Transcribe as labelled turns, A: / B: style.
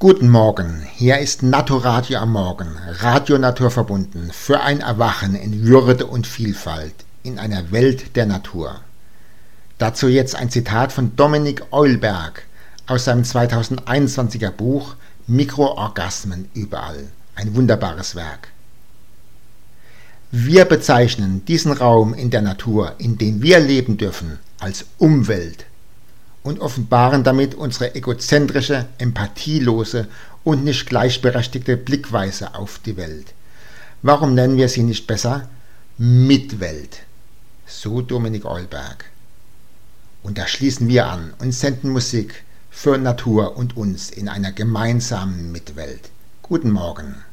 A: Guten Morgen, hier ist Naturadio am Morgen, Radio Natur verbunden, für ein Erwachen in Würde und Vielfalt, in einer Welt der Natur. Dazu jetzt ein Zitat von Dominik Eulberg aus seinem 2021er Buch Mikroorgasmen überall, ein wunderbares Werk. Wir bezeichnen diesen Raum in der Natur, in dem wir leben dürfen, als Umwelt und offenbaren damit unsere egozentrische, empathielose und nicht gleichberechtigte Blickweise auf die Welt. Warum nennen wir sie nicht besser Mitwelt? So Dominik Eulberg. Und da schließen wir an und senden Musik für Natur und uns in einer gemeinsamen Mitwelt. Guten Morgen.